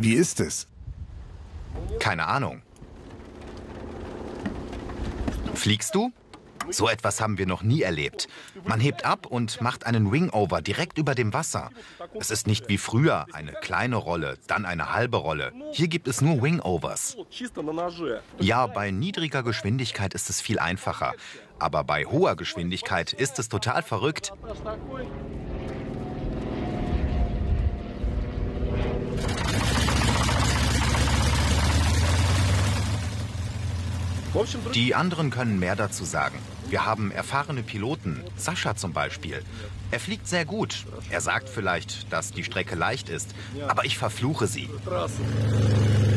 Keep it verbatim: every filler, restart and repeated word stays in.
Wie ist es? Keine Ahnung. Fliegst du? So etwas haben wir noch nie erlebt. Man hebt ab und macht einen Wingover direkt über dem Wasser. Es ist nicht wie früher eine kleine Rolle, dann eine halbe Rolle. Hier gibt es nur Wingovers. Ja, bei niedriger Geschwindigkeit ist es viel einfacher. Aber bei hoher Geschwindigkeit ist es total verrückt. Die anderen können mehr dazu sagen. Wir haben erfahrene Piloten, Sascha zum Beispiel. Er fliegt sehr gut. Er sagt vielleicht, dass die Strecke leicht ist, aber ich verfluche sie.